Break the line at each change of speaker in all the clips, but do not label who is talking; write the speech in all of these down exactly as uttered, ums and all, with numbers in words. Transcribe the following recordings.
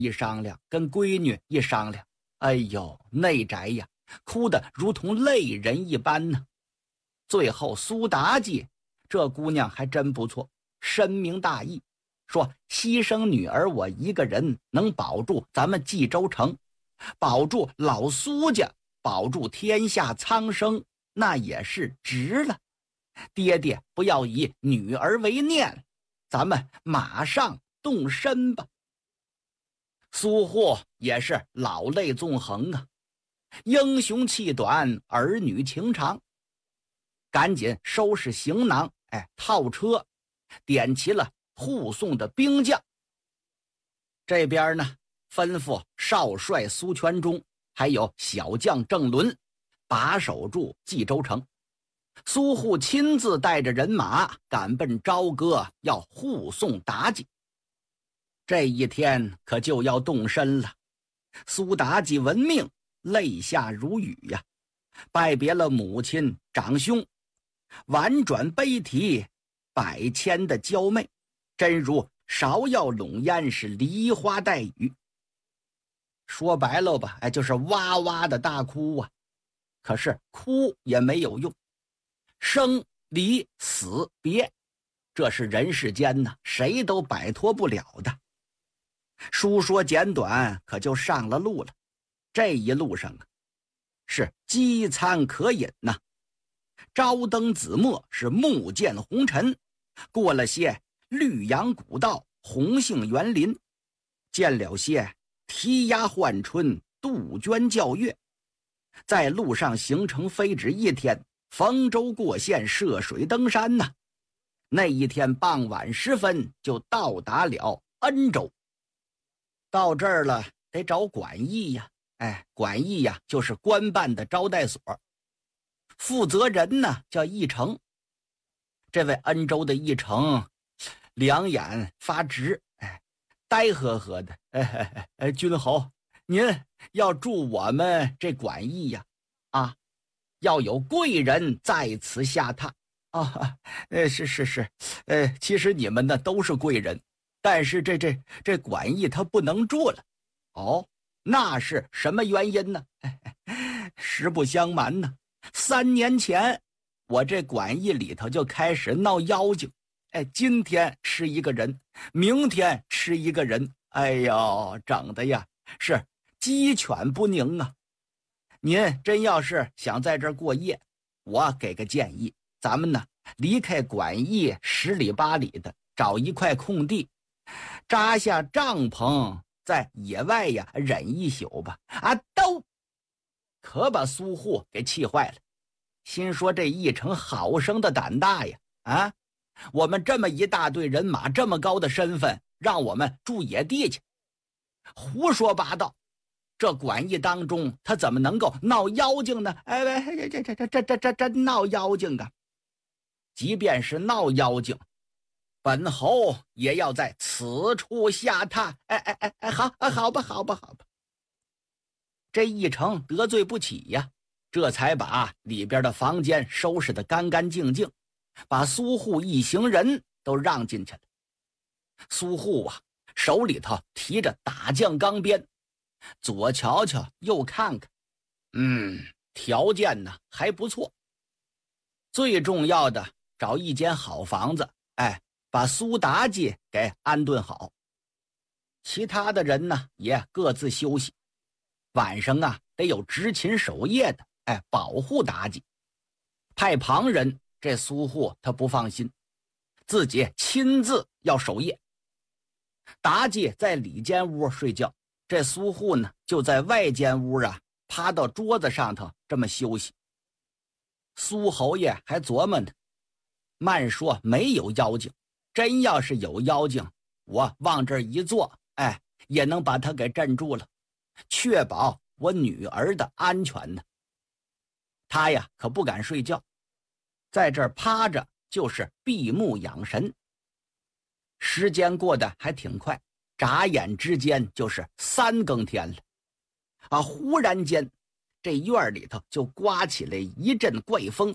一商量，跟闺女一商量，哎呦，内宅呀，哭得如同泪人一般呢。最后苏妲己这姑娘还真不错，深明大义，说牺牲女儿我一个人能保住咱们冀州城，保住老苏家，保住天下苍生，那也是值了。爹爹不要以女儿为念，咱们马上动身吧。苏护也是老泪纵横啊，英雄气短，儿女情长，赶紧收拾行囊，哎，套车，点齐了护送的兵将。这边呢，吩咐少帅苏全忠还有小将郑伦把守住冀州城。苏护亲自带着人马赶奔朝歌，要护送妲己。这一天可就要动身了。苏妲己闻命，泪下如雨呀，拜别了母亲长兄，婉转悲啼，百千的娇媚，真如芍药笼烟，是梨花带雨。说白了吧，哎，就是哇哇的大哭啊。可是哭也没有用，生离死别，这是人世间呢，谁都摆脱不了的。书说简短，可就上了路了。这一路上啊，是饥餐可饮呐、啊，朝灯紫陌，是目见红尘。过了些绿杨古道，红杏园林，见了些啼鸦唤春，杜鹃叫月。在路上行程非止一天，逢州过县，涉水登山呐、啊。那一天傍晚时分，就到达了恩州。到这儿了，得找管驿呀。哎，管驿呀，就是官办的招待所，负责人呢叫驿丞。这位恩州的驿丞，两眼发直，哎，呆呵呵的。哎哎哎，君侯，您要住我们这管驿呀？啊，要有贵人在此下榻啊。呃，是是是，呃，其实你们呢都是贵人。但是这这这管驿他不能住了。哦，那是什么原因呢？实不相瞒呢，三年前我这管驿里头就开始闹妖精。哎，今天吃一个人，明天吃一个人，哎呦，整的呀是鸡犬不宁啊。您真要是想在这儿过夜，我给个建议，咱们呢离开管驿十里八里的，找一块空地，扎下帐篷，在野外呀忍一宿吧。啊，都可把苏护给气坏了，心说这驿丞好生的胆大呀！啊，我们这么一大队人马，这么高的身份，让我们住野地去，胡说八道！这管驿当中，他怎么能够闹妖精呢？哎，这这这这这这这真闹妖精啊！即便是闹妖精，本侯也要在此处下榻。哎哎哎哎，好，好吧，好吧，好吧。这驿丞得罪不起呀，这才把里边的房间收拾得干干净净，把苏护一行人都让进去了。苏护啊，手里头提着打酱钢鞭，左瞧瞧右看看，嗯，条件呢还不错。最重要的，找一间好房子，哎，把苏妲己给安顿好。其他的人呢也各自休息，晚上啊得有执勤守夜的，哎，保护妲己。派旁人，这苏护他不放心，自己亲自要守夜。妲己在里间屋睡觉，这苏护呢就在外间屋啊趴到桌子上头这么休息。苏侯爷还琢磨呢，慢说没有妖精，真要是有妖精，我往这儿一坐，哎，也能把他给镇住了，确保我女儿的安全呢。他呀可不敢睡觉，在这儿趴着就是闭目养神。时间过得还挺快，眨眼之间就是三更天了。啊，忽然间这院里头就刮起来一阵怪风，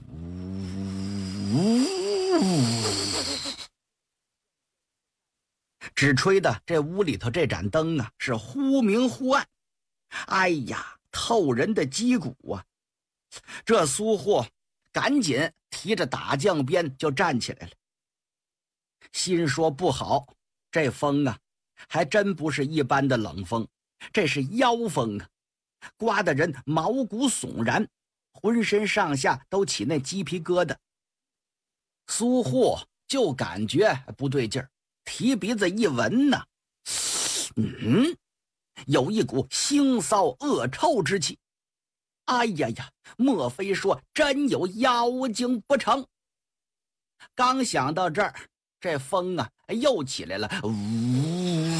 呜， 只吹的这屋里头这盏灯啊是忽明忽暗，哎呀，透人的肌骨啊！这苏护赶紧提着打酱鞭就站起来了，心说不好，这风啊还真不是一般的冷风，这是妖风啊，刮得人毛骨悚然，浑身上下都起那鸡皮疙瘩。苏护就感觉不对劲儿，提鼻子一闻呢，嗯，有一股腥臊恶臭之气。哎呀呀，莫非说真有妖精不成？刚想到这儿，这风啊又起来了，呜！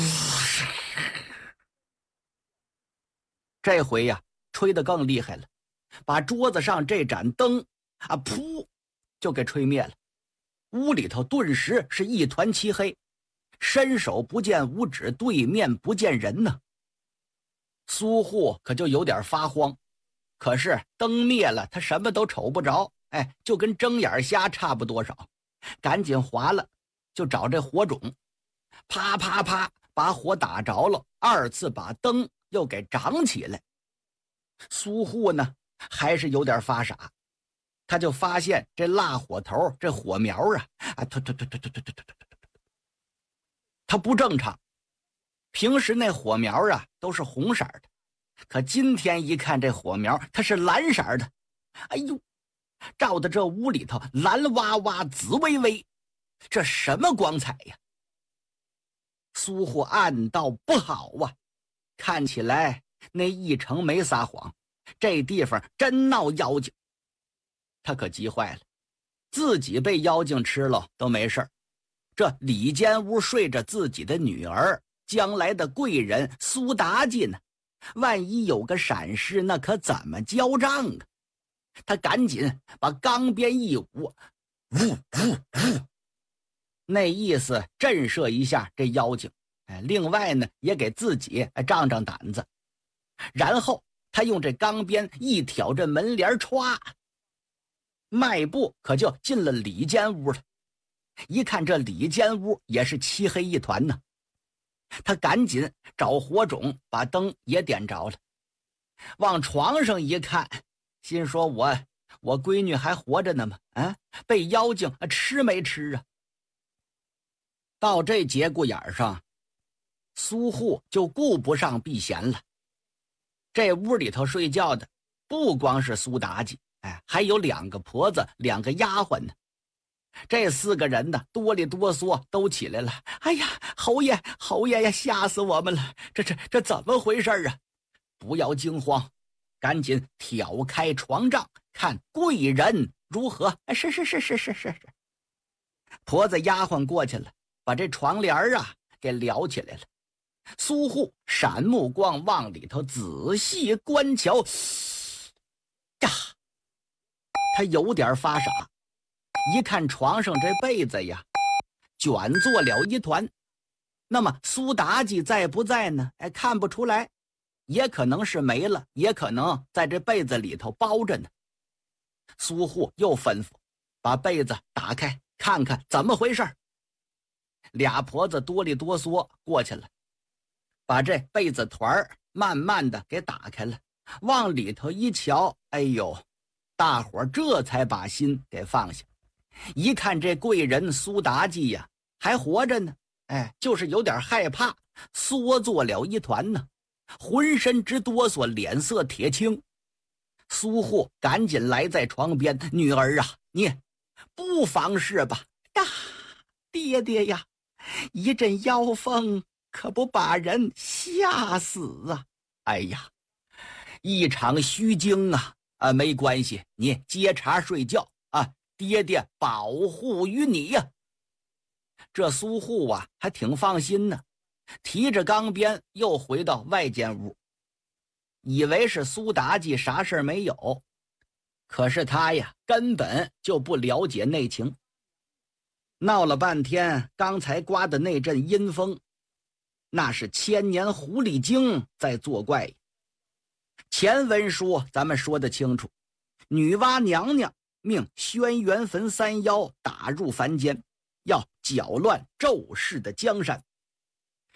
这回呀，吹得更厉害了，把桌子上这盏灯啊，噗，就给吹灭了。屋里头顿时是一团漆黑，伸手不见五指，对面不见人呢。苏护可就有点发慌，可是灯灭了，他什么都瞅不着，哎，就跟睁眼瞎差不多少。赶紧划了，就找这火种，啪啪啪把火打着了，二次把灯又给长起来。苏护呢还是有点发傻，他就发现这蜡火头这火苗啊啊突突突突突突突突突，它不正常。平时那火苗啊都是红色的，可今天一看这火苗它是蓝色的，哎呦，照的这屋里头蓝哇哇紫微微，这什么光彩呀！苏护暗道不好啊，看起来那一成没撒谎，这地方真闹妖精。他可急坏了，自己被妖精吃了都没事，这里间屋睡着自己的女儿，将来的贵人苏妲己呢，万一有个闪失，那可怎么交账啊？他赶紧把钢鞭一舞，呜呜呜，那意思震慑一下这妖精，另外呢也给自己胀胀胆子。然后他用这钢鞭一挑这门帘，歘，迈步可就进了里间屋了。一看这里间屋也是漆黑一团呢，他赶紧找火种把灯也点着了，往床上一看，心说我我闺女还活着呢吗？啊，被妖精吃没吃啊？到这节骨眼上，苏护就顾不上避嫌了。这屋里头睡觉的不光是苏妲己，哎，还有两个婆子，两个丫鬟呢。这四个人呢，哆里哆嗦都起来了。哎呀，侯爷，侯爷呀，吓死我们了！这这这怎么回事啊？不要惊慌，赶紧挑开床帐，看贵人如何。哎，是是是是是是是。婆子丫鬟过去了，把这床帘啊给撩起来了。苏护闪目光往里头仔细观瞧，呀，他有点发傻。一看床上这被子呀，卷作了一团。那么苏妲己在不在呢？哎，看不出来，也可能是没了，也可能在这被子里头包着呢。苏护又吩咐把被子打开，看看怎么回事。俩婆子哆里哆嗦过去了，把这被子团慢慢的给打开了，往里头一瞧，哎呦，大伙这才把心给放下。一看这贵人苏妲己呀还活着呢，哎，就是有点害怕，缩作了一团呢，浑身直哆嗦，脸色铁青。苏护赶紧来在床边，女儿啊，你不妨事吧？呀，爹爹呀，一阵妖风可不把人吓死啊！哎呀，一场虚惊啊！啊，没关系，你接茬睡觉啊，爹爹保护于你呀、啊。这苏护啊还挺放心呢，提着钢鞭又回到外间屋，以为是苏妲己啥事没有，可是他呀根本就不了解内情。闹了半天，刚才刮的那阵阴风，那是千年狐狸精在作怪。前文书咱们说得清楚，女娲娘娘命轩辕坟三妖打入凡间，要搅乱咒世的江山，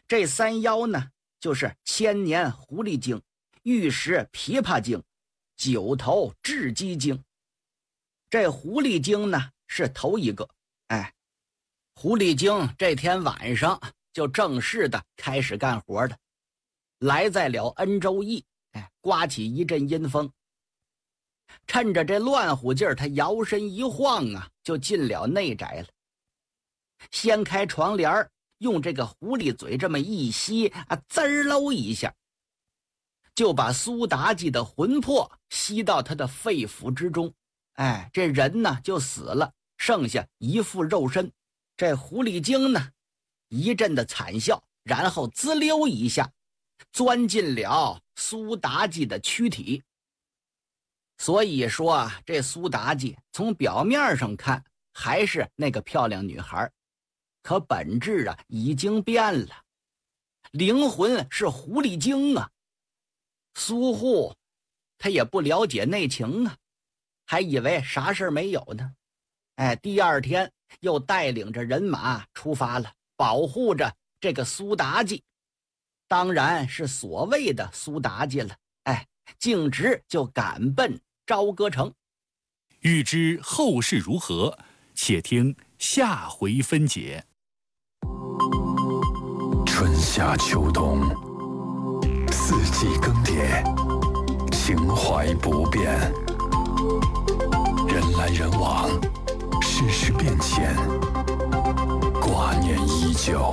这三妖呢，就是千年狐狸精、玉石琵琶精、九头雉鸡精。这狐狸精呢是头一个，哎，狐狸精这天晚上就正式的开始干活了，来在了恩州驿，哎，刮起一阵阴风。趁着这乱乎劲儿，他摇身一晃啊，就进了内宅了。掀开床帘，用这个狐狸嘴这么一吸啊，滋儿喽一下，就把苏妲己的魂魄吸到他的肺腑之中。哎，这人呢就死了，剩下一副肉身。这狐狸精呢，一阵的惨笑，然后滋溜一下，钻进了苏妲己的躯体。所以说啊，这苏妲己从表面上看还是那个漂亮女孩，可本质啊已经变了，灵魂是狐狸精啊。苏护他也不了解内情啊，还以为啥事儿没有呢。哎，第二天又带领着人马出发了，保护着这个苏妲己，当然是所谓的苏妲己了。哎，径直就赶奔朝歌城。
欲知后事如何，且听下回分解。
春夏秋冬，四季更迭，情怀不变。人来人往，世事变迁，挂念依旧。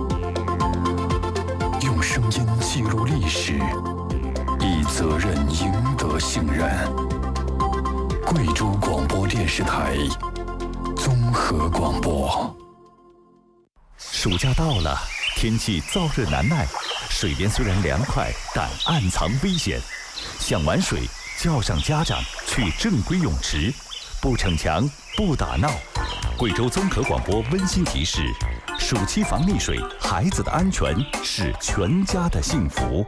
用声音记录历史，以责任赢得信任。贵州广播电视台综合广播。
暑假到了，天气燥热难耐，水边虽然凉快，但暗藏危险。想玩水，叫上家长去正规泳池，不逞强，不打闹。贵州综合广播温馨提示：暑期防溺水，孩子的安全是全家的幸福。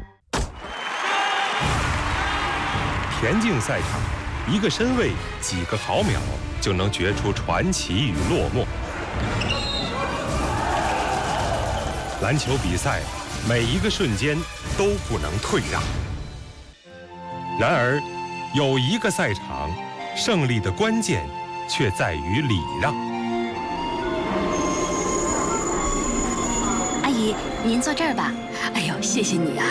田径赛场，一个身位，几个毫秒，就能决出传奇与落寞。篮球比赛，每一个瞬间都不能退让。然而，有一个赛场，胜利的关键却在于礼让。
阿姨，您坐这儿吧。哎呦，谢谢你啊！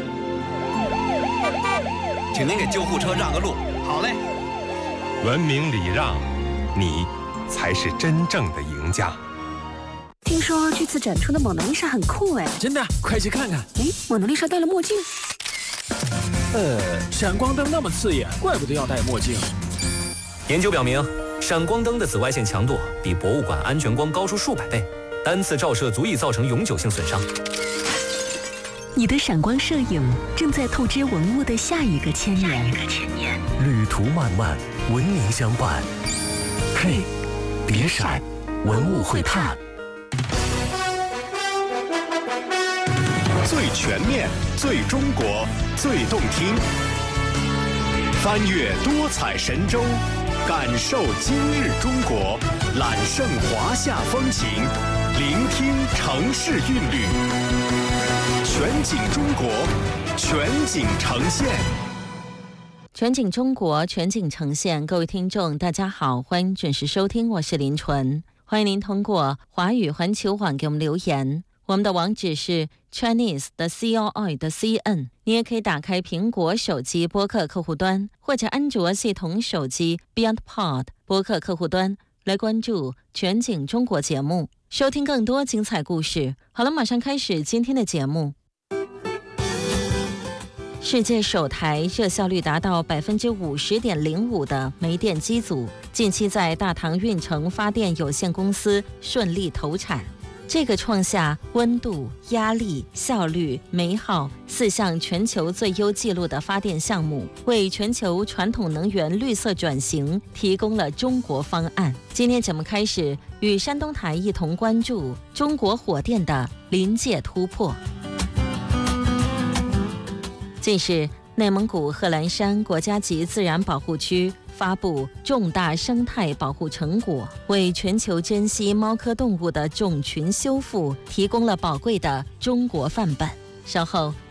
请您给救护车让个路。好嘞。
文明礼让，你才是真正的赢家。
听说这次展出的蒙娜丽莎很酷哎！
真的，快去看看。
哎，蒙娜丽莎戴了墨镜。
呃，闪光灯那么刺眼，怪不得要戴墨镜。
研究表明，闪光灯的紫外线强度比博物馆安全光高出数百倍，单次照射足以造成永久性损伤。
你的闪光摄影正在透支文物的下一个千年。
旅途漫漫，文明相伴。嘿，别闪，文物会探。
最全面、最中国、最动听，翻越多彩神州，感受今日中国，揽胜华夏风情，聆听城市韵律。全景中国，全景呈现。
全景中国，全景呈现。各位听众，大家好，欢迎准时收听，我是林纯。欢迎您通过华语环球网给我们留言，我们的网址是 Chinese 的 C O I 的 C N。你也可以打开苹果手机播客客户端，或者安卓系统手机 BeyondPod 播客客户端来关注全景中国节目，收听更多精彩故事。好了，马上开始今天的节目。世界首台热效率达到百分之五十点零五的煤电机组，近期在大唐运城发电有限公司顺利投产。这个创下温度、压力、效率、煤耗四项全球最优纪录的发电项目，为全球传统能源绿色转型提供了中国方案。今天节目开始，与山东台一同关注中国火电的临界突破。近日，内蒙古贺兰山国家级自然保护区发布重大生态保护成果，为全球珍稀猫科动物的种群修复提供了宝贵的中国范本。稍后。